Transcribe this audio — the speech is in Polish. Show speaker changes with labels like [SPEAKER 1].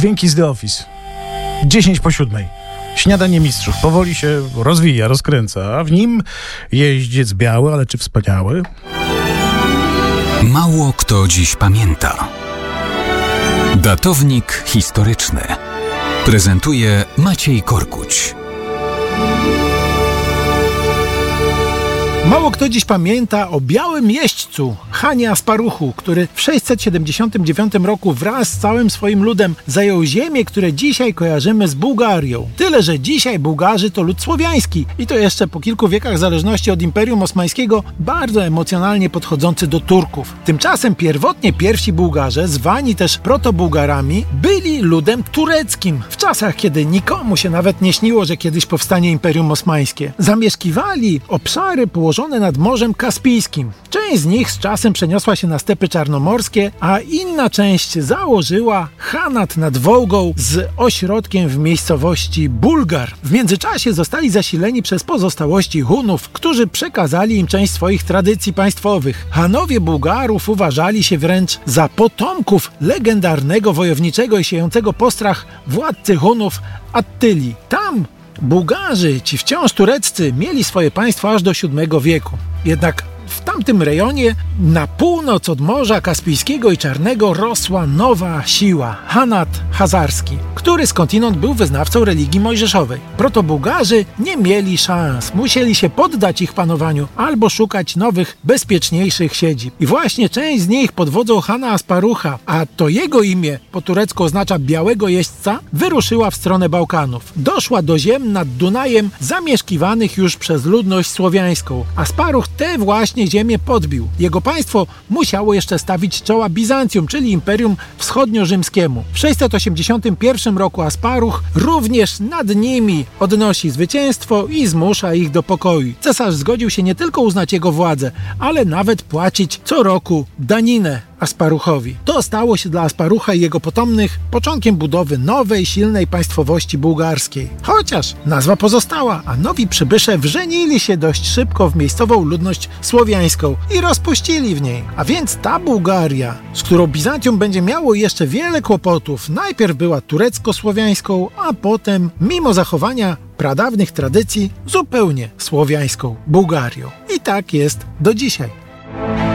[SPEAKER 1] Dźwięki z The Office. 6:50. Śniadanie mistrzów. Powoli się rozwija, rozkręca, a w nim jeździec biały, ale czy wspaniały?
[SPEAKER 2] Mało kto dziś pamięta. Datownik historyczny prezentuje Maciej Korkuć.
[SPEAKER 3] Mało kto dziś pamięta o białym jeźdźcu, Hanie Asparuchu, który w 679 roku wraz z całym swoim ludem zajął ziemię, które dzisiaj kojarzymy z Bułgarią. Tyle, że dzisiaj Bułgarzy to lud słowiański i to jeszcze po kilku wiekach zależności od Imperium Osmańskiego bardzo emocjonalnie podchodzący do Turków. Tymczasem pierwotnie pierwsi Bułgarze, zwani też protobułgarami, byli ludem tureckim. W czasach, kiedy nikomu się nawet nie śniło, że kiedyś powstanie Imperium Osmańskie. Zamieszkiwali obszary położone nad Morzem Kaspijskim. Część z nich z czasem przeniosła się na stepy czarnomorskie, a inna część założyła Hanat nad Wołgą z ośrodkiem w miejscowości Bulgar. W międzyczasie zostali zasileni przez pozostałości Hunów, którzy przekazali im część swoich tradycji państwowych. Hanowie Bułgarów uważali się wręcz za potomków legendarnego wojowniczego i siejącego postrach władcy Hunów Attyli. Tam Bułgarzy, ci wciąż tureccy, mieli swoje państwo aż do VII wieku. Jednak w tamtym rejonie, na północ od Morza Kaspijskiego i Czarnego, rosła nowa siła, Hanat Hazarski, który skądinąd był wyznawcą religii mojżeszowej. Protobułgarzy nie mieli szans, musieli się poddać ich panowaniu albo szukać nowych, bezpieczniejszych siedzib. I właśnie część z nich pod wodzą Hana Asparucha, a to jego imię po turecku oznacza białego jeźdźca, wyruszyła w stronę Bałkanów. Doszła do ziem nad Dunajem zamieszkiwanych już przez ludność słowiańską. Asparuch te właśnie ziemię podbił. Jego państwo musiało jeszcze stawić czoła Bizancjum, czyli Imperium Wschodnio-Rzymskiemu. W 681 roku Asparuch również nad nimi odnosi zwycięstwo i zmusza ich do pokoju. Cesarz zgodził się nie tylko uznać jego władzę, ale nawet płacić co roku daninę Asparuchowi. To stało się dla Asparucha i jego potomnych początkiem budowy nowej, silnej państwowości bułgarskiej. Chociaż nazwa pozostała, a nowi przybysze wżenili się dość szybko w miejscową ludność słowiańską i rozpuścili w niej. A więc ta Bułgaria, z którą Bizancjum będzie miało jeszcze wiele kłopotów, najpierw była turecko-słowiańską, a potem, mimo zachowania pradawnych tradycji, zupełnie słowiańską Bułgarią. I tak jest do dzisiaj.